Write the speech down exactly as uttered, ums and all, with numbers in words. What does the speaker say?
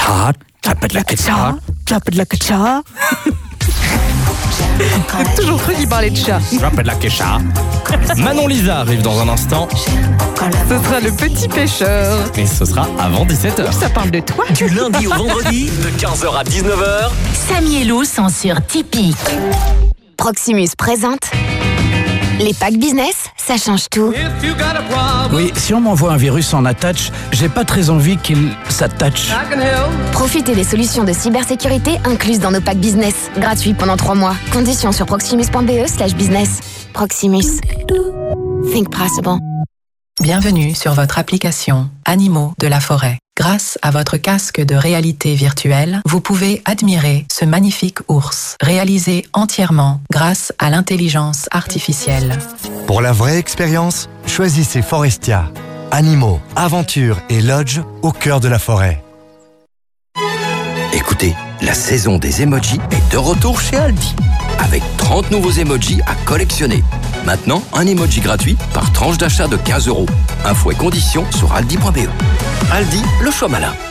cha, chapet like a cha, chapet like a cha. J'ai toujours cru qu'il parlait de chat. Chapet like a cha. Manon Lisa arrive dans un instant. Ce sera le petit pêcheur. Et ce sera avant dix-sept heures. Ça parle de toi. Du lundi au vendredi, de quinze heures à dix-neuf heures. Samy et Lou sont sur Tipeee. Proximus présente les packs business, ça change tout. Oui, si on m'envoie un virus en attach, j'ai pas très envie qu'il s'attache. Profitez des solutions de cybersécurité incluses dans nos packs business. Gratuits pendant trois mois. Conditions sur proximus.be slash business. Proximus. Think possible. Bienvenue sur votre application Animaux de la forêt. Grâce à votre casque de réalité virtuelle, vous pouvez admirer ce magnifique ours, réalisé entièrement grâce à l'intelligence artificielle. Pour la vraie expérience, choisissez Forestia. Animaux, aventures et lodge au cœur de la forêt. Écoutez, la saison des emojis est de retour chez Aldi. Avec trente nouveaux emojis à collectionner. Maintenant, un emoji gratuit par tranche d'achat de quinze euros. Infos et conditions sur aldi point b e. Aldi, le choix malin.